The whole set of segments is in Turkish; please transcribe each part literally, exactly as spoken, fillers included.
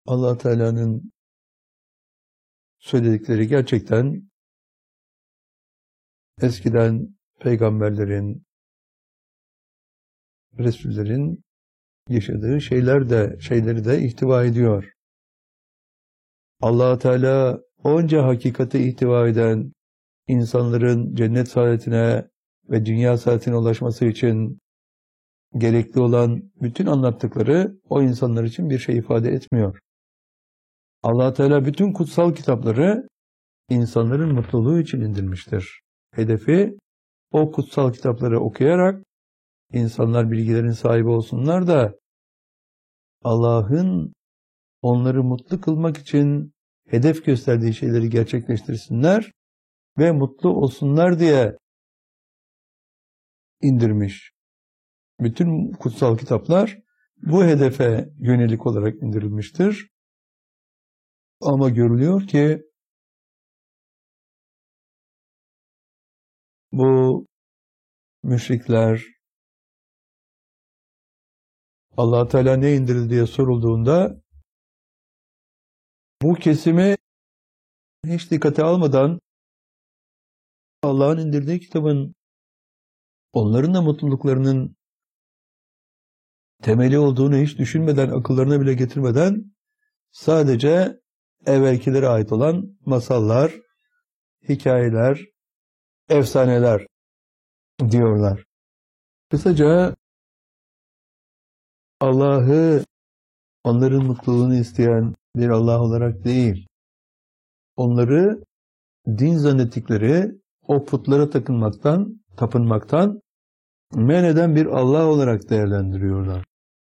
Allah Teala'nın söyledikleri gerçekten eskiden peygamberlerin, Resullerin yaşadığı şeyler de, şeyleri de ihtiva ediyor. Allah Teala onca hakikati ihtiva eden insanların cennet saadetine ve dünya saadetine ulaşması için gerekli olan bütün anlattıkları o insanlar için bir şey ifade etmiyor. Allah Teala bütün kutsal kitapları insanların mutluluğu için indirmiştir. Hedefi o kutsal kitapları okuyarak insanlar bilgilerin sahibi olsunlar da Allah'ın onları mutlu kılmak için hedef gösterdiği şeyleri gerçekleştirsinler ve mutlu olsunlar diye indirmiş. Bütün kutsal kitaplar bu hedefe yönelik olarak indirilmiştir. Ama görülüyor ki bu müşrikler Allah Teala ne indirdi diye sorulduğunda bu kesimi hiç dikkate almadan Allah'ın indirdiği kitabın onların da mutluluklarının temeli olduğunu hiç düşünmeden, akıllarına bile getirmeden sadece evvelkilere ait olan masallar, hikayeler, efsaneler diyorlar. Kısaca Allah'ı onların mutluluğunu isteyen bir Allah olarak değil, onları din zannettikleri o putlara takınmaktan, tapınmaktan men eden bir Allah olarak değerlendiriyorlar.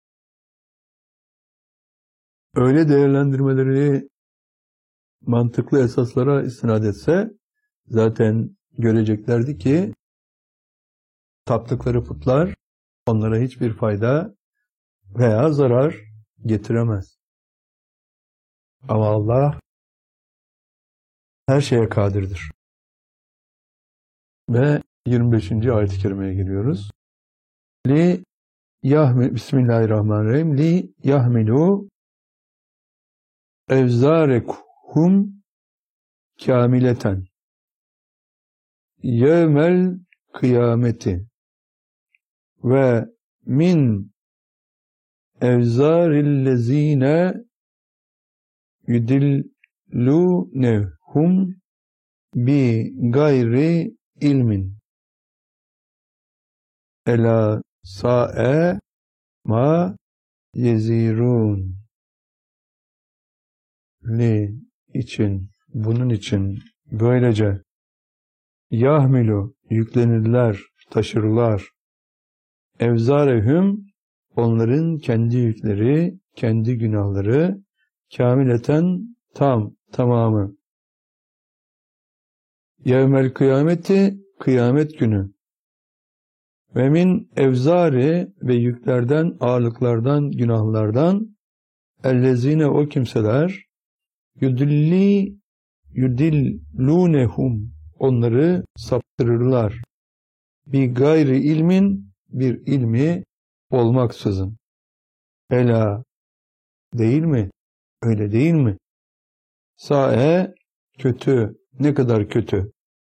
Öyle değerlendirmeleri mantıklı esaslara istinad etse zaten göreceklerdi ki taptıkları putlar onlara hiçbir fayda veya zarar getiremez. Ama Allah her şeye kadirdir. Ve yirmi beşinci ayet-i kerimeye geliyoruz. Li yahmi Bismillahirrahmanirrahim. Li yahmilu evzarekum kamileten yevmel kıyameti ve min evzarillezine yudillunehum bi gayri ilmin ela sa'e ma yezirun. Li için, bunun için böylece yahmilu yüklenirler, taşırlar, evzarehum onların kendi yükleri, kendi günahları, kamileten tam, tamamı. Yevmel kıyameti, kıyamet günü. Ve min evzari ve yüklerden, ağırlıklardan, günahlardan, ellezine o kimseler, yudilli, yudillunehum, onları saptırırlar. Bir gayri ilmin, bir ilmi olmaksızın. Ela, değil mi? Öyle değil mi? Sae, kötü, ne kadar kötü.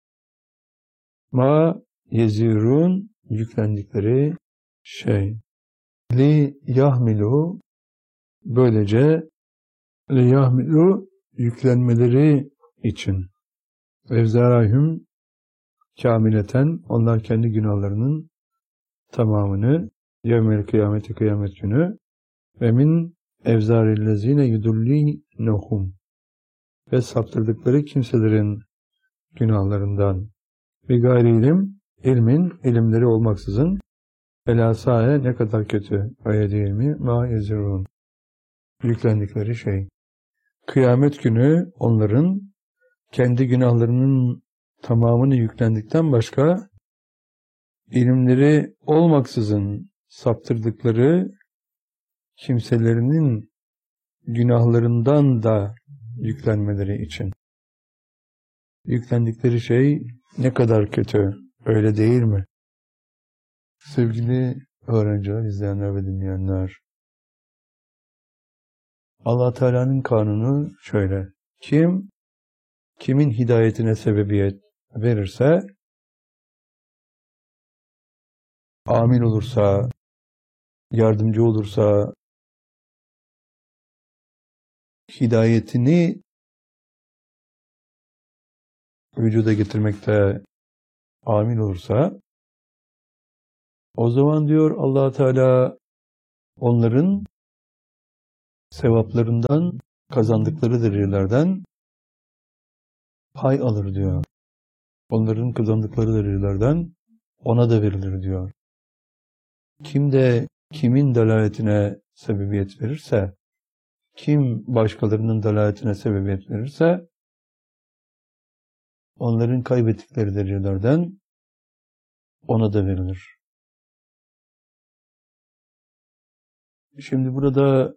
Ma yezirun, yüklendikleri şey. Li yahmilu, böylece li yahmilu, yüklenmeleri için. Evzarahum, kamileten, onlar kendi günahlarının tamamını yevmel kıyameti, kıyamet günü ve min evzarillezine yudullinehum ve saptırdıkları kimselerin günahlarından bir gayri ilim, ilmin, ilimleri olmaksızın elasae ne kadar kötü ayet değil mi? Ma yezirun, yüklendikleri şey. Kıyamet günü onların kendi günahlarının tamamını yüklendikten başka ilimleri olmaksızın saptırdıkları kimselerinin günahlarından da yüklenmeleri için. Yüklendikleri şey ne kadar kötü, öyle değil mi? Sevgili öğrenciler, izleyenler ve dinleyenler, Allah Teala'nın kanunu şöyle. Kim kimin hidayetine sebebiyet verirse, amin olursa, yardımcı olursa, hidayetini vücuda getirmekte amin olursa, o zaman diyor Allah Teala onların sevaplarından, kazandıkları derecelerden pay alır diyor. Onların kazandıkları derecelerden ona da verilir diyor. Kim de kimin dalaletine sebebiyet verirse, kim başkalarının dalaletine sebebiyet verirse, onların kaybettikleri derecelerden ona da verilir. Şimdi burada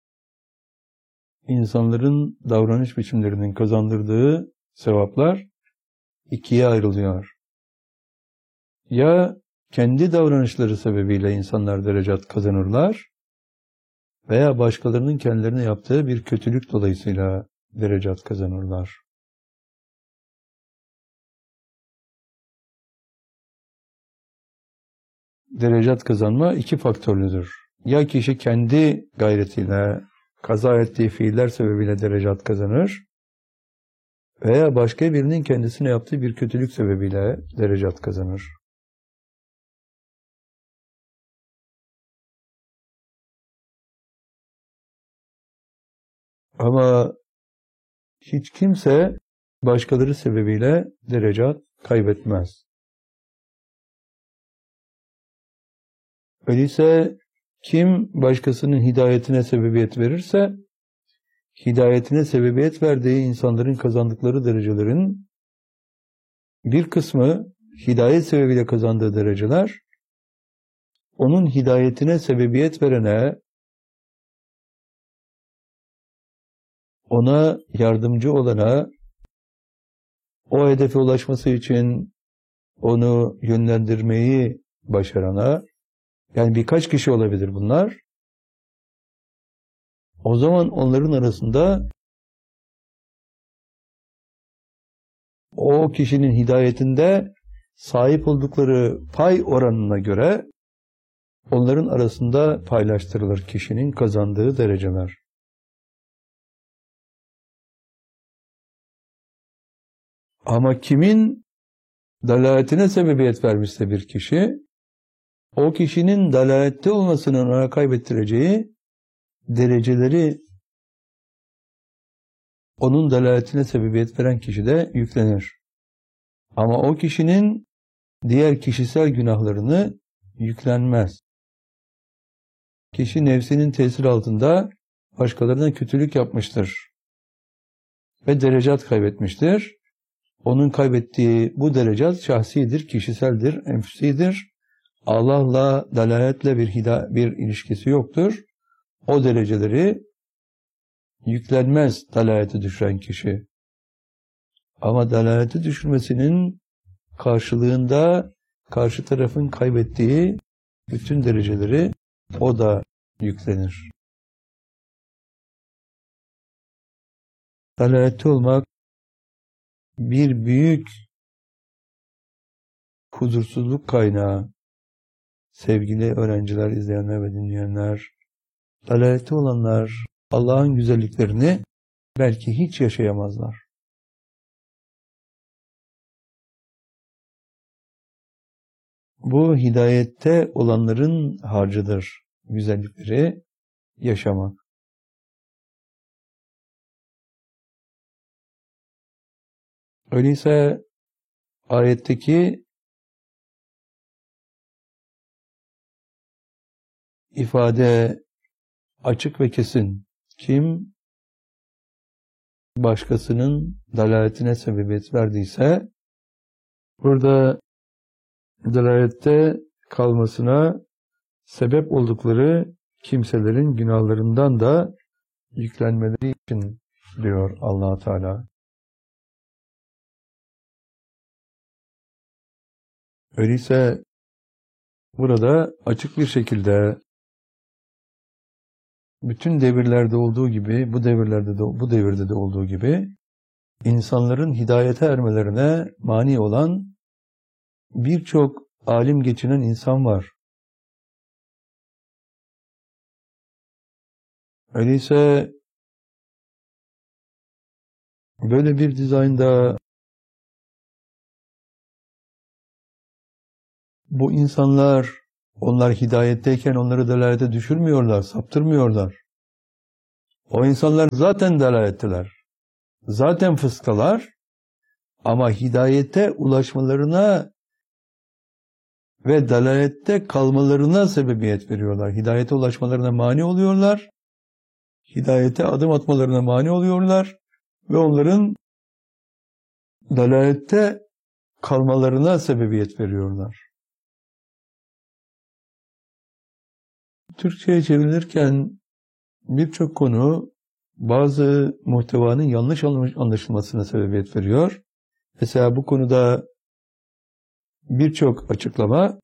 insanların davranış biçimlerinin kazandırdığı sevaplar ikiye ayrılıyor. Ya kendi davranışları sebebiyle insanlar derecat kazanırlar veya başkalarının kendilerine yaptığı bir kötülük dolayısıyla derecat kazanırlar. Derecat kazanma iki faktörlüdür. Ya kişi kendi gayretiyle, kaza ettiği fiiller sebebiyle derecat kazanır veya başka birinin kendisine yaptığı bir kötülük sebebiyle derecat kazanır. Ama hiç kimse başkaları sebebiyle derecat kaybetmez. Öyleyse kim başkasının hidayetine sebebiyet verirse, hidayetine sebebiyet verdiği insanların kazandıkları derecelerin bir kısmı, hidayet sebebiyle kazandığı dereceler, onun hidayetine sebebiyet verene, ona yardımcı olana, o hedefe ulaşması için onu yönlendirmeyi başarana, yani birkaç kişi olabilir bunlar. O zaman onların arasında o kişinin hidayetinde sahip oldukları pay oranına göre onların arasında paylaştırılır kişinin kazandığı dereceler. Ama kimin dalaletine sebebiyet vermişse bir kişi, o kişinin dalalette olmasının ona kaybettireceği dereceleri onun dalaletine sebebiyet veren kişide yüklenir. Ama o kişinin diğer kişisel günahlarını yüklenmez. Kişi nefsinin tesiri altında başkalarına kötülük yapmıştır ve derecat kaybetmiştir. Onun kaybettiği bu derecat şahsidir, kişiseldir, enfüsidir. Allah'la, dalaletle bir, hida- bir ilişkisi yoktur. O dereceleri yüklenmez dalalete düşüren kişi. Ama dalalete düşürmesinin karşılığında karşı tarafın kaybettiği bütün dereceleri o da yüklenir. Dalalette olmak bir büyük huzursuzluk kaynağı. Sevgili öğrenciler, izleyenler ve dinleyenler, dalalette olanlar Allah'ın güzelliklerini belki hiç yaşayamazlar. Bu hidayette olanların harcıdır, güzellikleri yaşamak. Öyleyse ayetteki ifade açık ve kesin. Kim başkasının dalaletine sebebiyet verdiyse, burada dalalette kalmasına sebep oldukları kimselerin günahlarından da yüklenmeleri için diyor Allah Teala. Öyleyse burada açık bir şekilde bütün devirlerde olduğu gibi, bu devirlerde de bu devirde de olduğu gibi insanların hidayete ermelerine mani olan birçok alim geçinen insan var. Öyleyse böyle bir dizaynda bu insanlar, onlar hidayetteyken onları dalalete düşürmüyorlar, saptırmıyorlar. O insanlar zaten dalaletteler. Zaten fıskalar ama hidayete ulaşmalarına ve dalalette kalmalarına sebebiyet veriyorlar. Hidayete ulaşmalarına mani oluyorlar. Hidayete adım atmalarına mani oluyorlar. Ve onların dalalette kalmalarına sebebiyet veriyorlar. Türkçe'ye çevrilirken birçok konu bazı muhtevanın yanlış anlaşılmasına sebebiyet veriyor. Mesela bu konuda birçok açıklama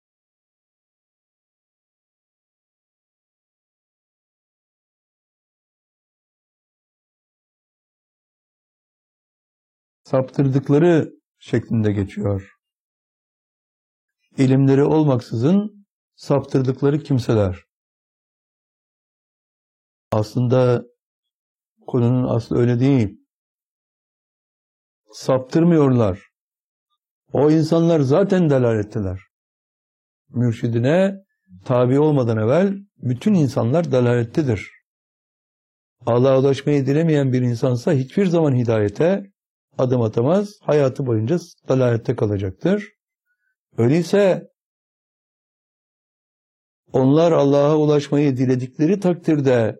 saptırdıkları şeklinde geçiyor. İlimleri olmaksızın saptırdıkları kimseler. Aslında konunun aslı öyle değil. Saptırmıyorlar. O insanlar zaten dalaletteler. Mürşidine tabi olmadan evvel bütün insanlar dalalettedir. Allah'a ulaşmayı dilemeyen bir insansa hiçbir zaman hidayete adım atamaz, hayatı boyunca dalalette kalacaktır. Öyleyse onlar Allah'a ulaşmayı diledikleri takdirde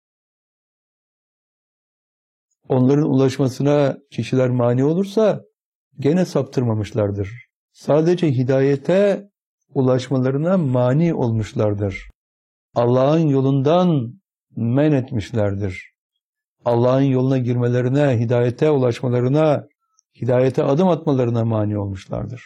onların ulaşmasına kişiler mani olursa gene saptırmamışlardır. Sadece hidayete ulaşmalarına mani olmuşlardır. Allah'ın yolundan men etmişlerdir. Allah'ın yoluna girmelerine, hidayete ulaşmalarına, hidayete adım atmalarına mani olmuşlardır.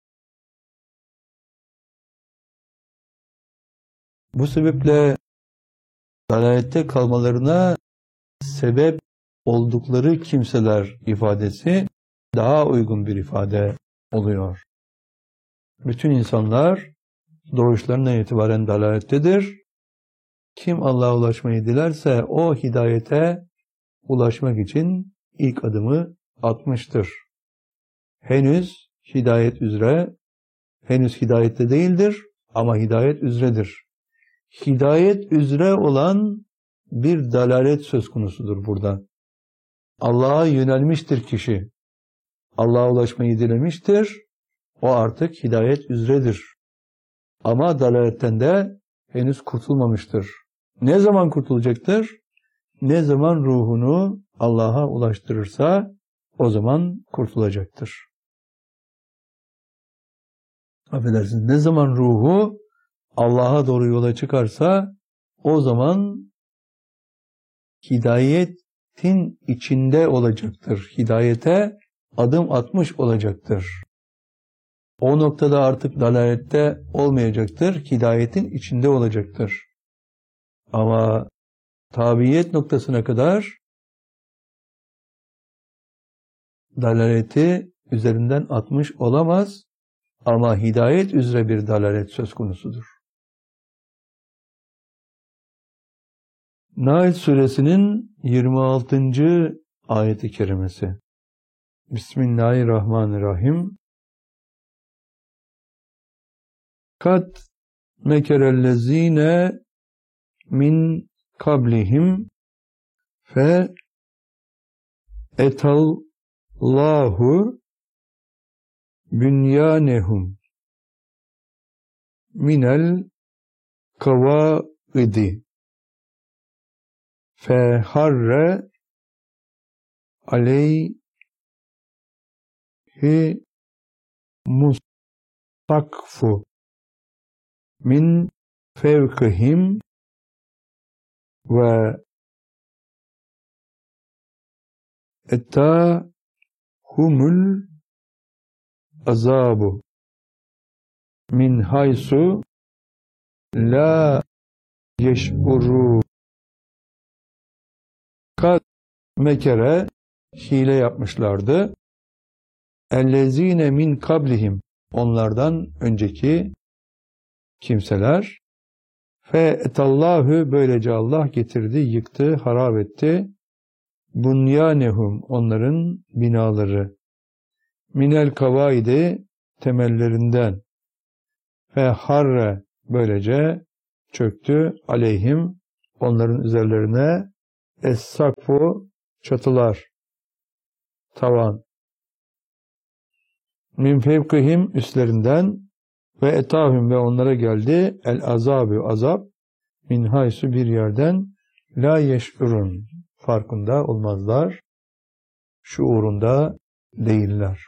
Bu sebeple dalalette kalmalarına sebep oldukları kimseler ifadesi daha uygun bir ifade oluyor. Bütün insanlar doğuşlarından itibaren dalalettedir. Kim Allah'a ulaşmayı dilerse o hidayete ulaşmak için ilk adımı atmıştır. Henüz hidayet üzere, henüz hidayette değildir ama hidayet üzeredir. Hidayet üzere olan bir dalalet söz konusudur burada. Allah'a yönelmiştir kişi. Allah'a ulaşmayı dilemiştir. O artık hidayet üzeredir. Ama dalaletten de henüz kurtulmamıştır. Ne zaman kurtulacaktır? Ne zaman ruhunu Allah'a ulaştırırsa o zaman kurtulacaktır. Affedersiniz, ne zaman ruhu Allah'a doğru yola çıkarsa o zaman hidayetin içinde olacaktır. Hidayete adım atmış olacaktır. O noktada artık dalalette olmayacaktır. Hidayetin içinde olacaktır. Ama tabiyet noktasına kadar dalaleti üzerinden atmış olamaz ama hidayet üzere bir dalalet söz konusudur. Nail suresinin yirmi altıncı ayeti kerimesi. Bismillahirrahmanirrahim. Kat mekerellezine min kablihim fe etallahu bünyanehum minel kavaidi fe harre aleyhi mustakfu min fevkihim ve ettâhumul azabu min haysu la yeş'urûn. Kad mekere hile yapmışlardı. Ellezine min kablihim onlardan önceki kimseler. Fe etallahu böylece Allah getirdi, yıktı, harap etti. Bunyanehum onların binaları. Minel kavaidi temellerinden. Fe harre böylece çöktü aleyhim onların üzerlerine es-sakfu çatılar, tavan. Min fevkihim üstlerinden ve etahüm ve onlara geldi el azabı azap min haysu bir yerden la yeş'urun farkında olmazlar, şuurunda değiller.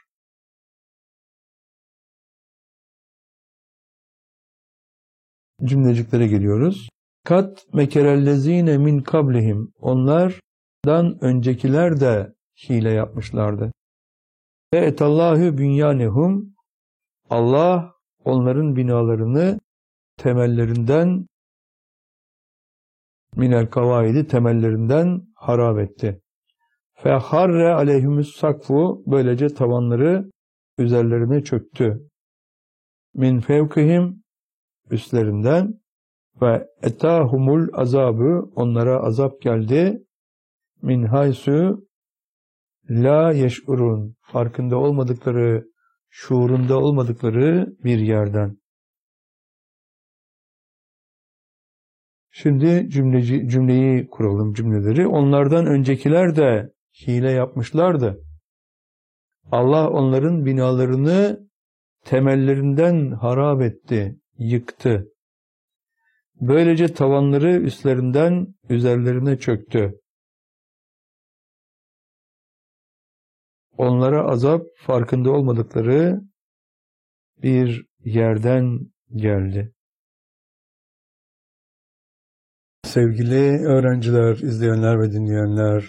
Cümleciklere geliyoruz. Kat mekerellezine min kablihim onlardan öncekiler de hile yapmışlardı. Ve etallahu bünyanehum Allah onların binalarını temellerinden minel kavaidi temellerinden harap etti. Fe harre aleyhümüs sakfu böylece tavanları üzerlerine çöktü. Min fevkihim üstlerinden ve etahumul azabı onlara azap geldi. Min haysu la yeş'urun farkında olmadıkları, şuurunda olmadıkları bir yerden. Şimdi cümleci, cümleyi kuralım, cümleleri. Onlardan öncekiler de hile yapmışlardı. Allah onların binalarını temellerinden harap etti, yıktı. Böylece tavanları üstlerinden üzerlerine çöktü. Onlara azap farkında olmadıkları bir yerden geldi. Sevgili öğrenciler, izleyenler ve dinleyenler,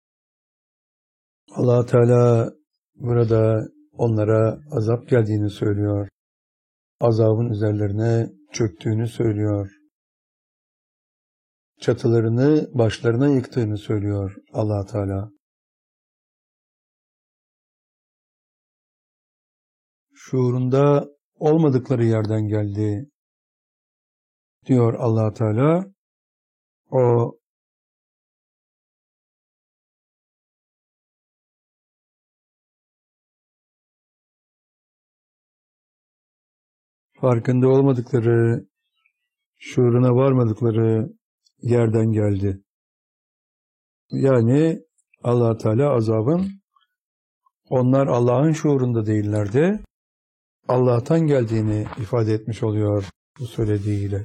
Allah Teala burada onlara azap geldiğini söylüyor. Azabın üzerlerine çöktüğünü söylüyor. Çatılarını başlarına yıktığını söylüyor Allah Teala. Şuurunda olmadıkları yerden geldi diyor Allah Teala. O farkında olmadıkları, şuuruna varmadıkları yerden geldi. Yani Allah Teala azabın onlar Allah'ın şuurunda değillerdi. Allah'tan geldiğini ifade etmiş oluyor bu söylediğiyle.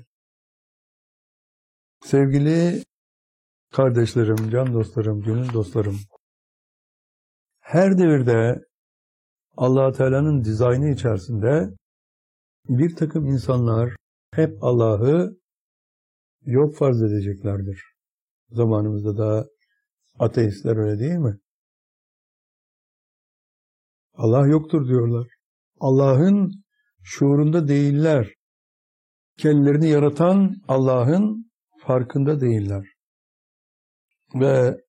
Sevgili kardeşlerim, can dostlarım, gönül dostlarım, her devirde Allah Teala'nın dizaynı içerisinde bir takım insanlar hep Allah'ı yok farz edeceklerdir. Zamanımızda da ateistler öyle değil mi? Allah yoktur diyorlar. Allah'ın şuurunda değiller. Kendilerini yaratan Allah'ın farkında değiller. Ve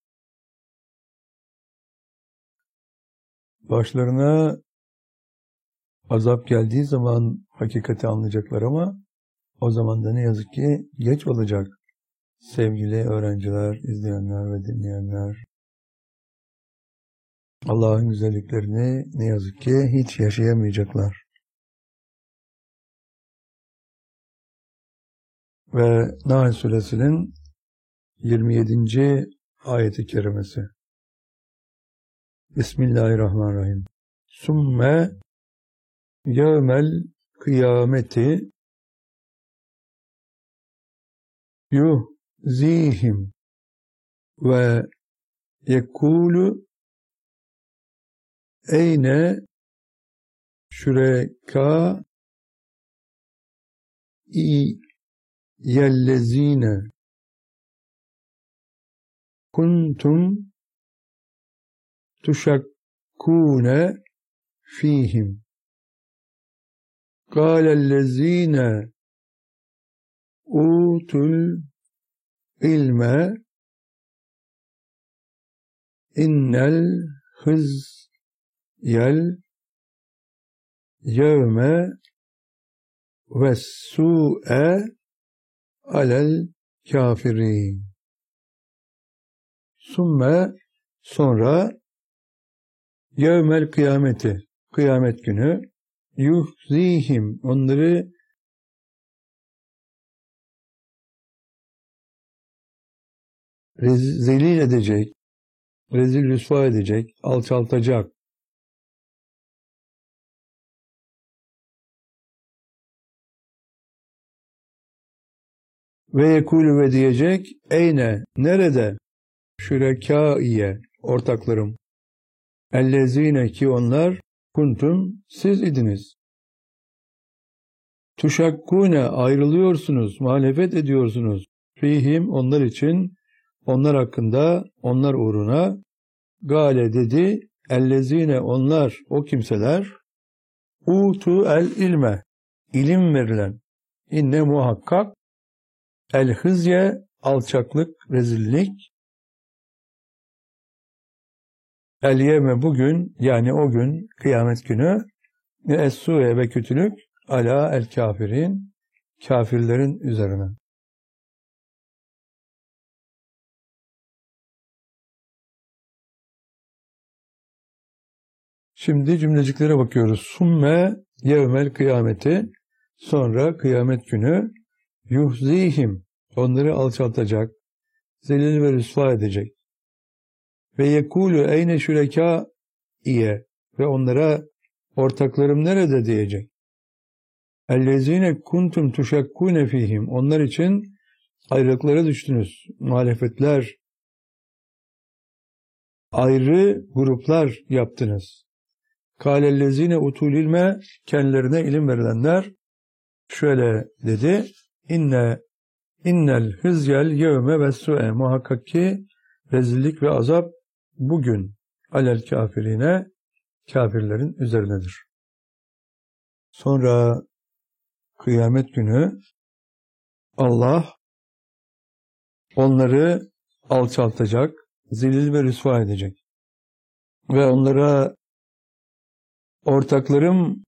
başlarına azap geldiği zaman hakikati anlayacaklar ama o zaman da ne yazık ki geç olacak. Sevgili öğrenciler, izleyenler ve dinleyenler, Allah'ın güzelliklerini ne yazık ki hiç yaşayamayacaklar. Ve Nahl Suresinin yirmi yedinci ayeti kerimesi. Bismillahirrahmanirrahim. Sümme yevmel kıyameti yuhzihim ve yekulu eyne şüreka i yellezine kuntum tuşakkune fihim kâlellezine utul ilme innel hızyel yevme ve su'e alel kafirin. Sümme sonra yevmel kıyameti, kıyamet günü, yuhzihim, onları rez- zelil edecek, rezil rüsva edecek, alçaltacak. Ve yekulü ve diyecek, eyne, nerede? Şürekâiye, ortaklarım. Ellezine ki onlar, kuntum, siz idiniz. Tuşakkune, ayrılıyorsunuz, muhalefet ediyorsunuz. Fihim, onlar için, onlar hakkında, onlar uğruna, gale dedi, ellezine onlar, o kimseler, utu el ilme, ilim verilen, inne muhakkak, el hızye, alçaklık, rezillik, el yevme bugün, yani o gün, kıyamet günü, ve es-su'e ve kötülük, ala el kafirin, kafirlerin üzerine. Şimdi cümleciklere bakıyoruz. Summe yevmel kıyameti, sonra kıyamet günü, yuhzihim, onları alçaltacak, zelil ve rüsva edecek. Ve yekulü eyne şüreka iye, ve onlara ortaklarım nerede diyecek. Ellezine kuntum tuşakkune fihim, onlar için ayrılıklara düştünüz, muhalefetler, ayrı gruplar yaptınız. Kâlellezine utul ilme, kendilerine ilim verilenler şöyle dedi, inne innel hızyel yevme ve su'e, muhakkak ki rezillik ve azap bugün alel kafirine, kafirlerin üzerinedir. Sonra kıyamet günü Allah onları alçaltacak, zelil ve rüsva edecek. Ve onlara ortaklarım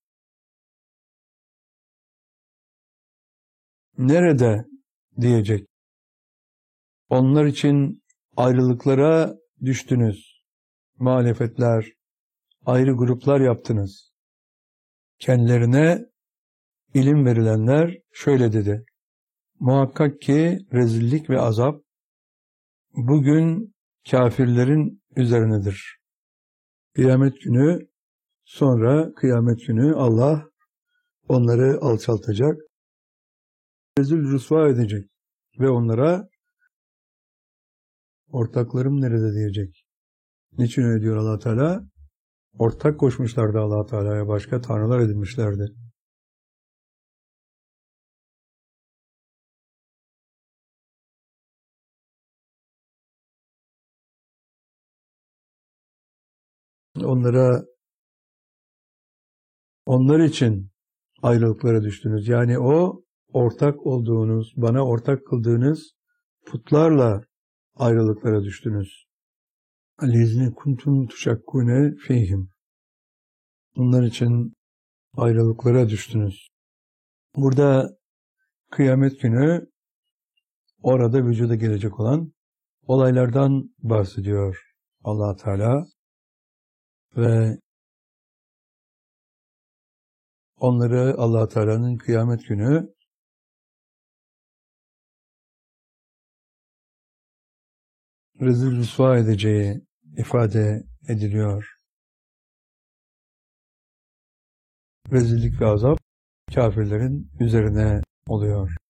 nerede diyecek. Onlar için ayrılıklara düştünüz. Muhalefetler, ayrı gruplar yaptınız. Kendilerine ilim verilenler şöyle dedi. Muhakkak ki rezillik ve azap bugün kafirlerin üzerinedir. Kıyamet günü, sonra kıyamet günü Allah onları alçaltacak, rezil rüsva edecek ve onlara ortaklarım nerede diyecek. Niçin öyle diyor Allah Teala? Ortak koşmuşlardı Allah Teala'ya, başka tanrılar edinmişlerdi. Onlara, onlar için ayrılıklara düştünüz. Yani o ortak olduğunuz, bana ortak kıldığınız putlarla ayrılıklara düştünüz. Ellezine kuntum tuşakkune fihim. Bunlar için ayrılıklara düştünüz. Burada kıyamet günü orada vücuda gelecek olan olaylardan bahsediyor Allah Teala ve onları Allah Teala'nın kıyamet günü rezil rüsva edeceği ifade ediliyor. Rezillik ve azap kafirlerin üzerine oluyor.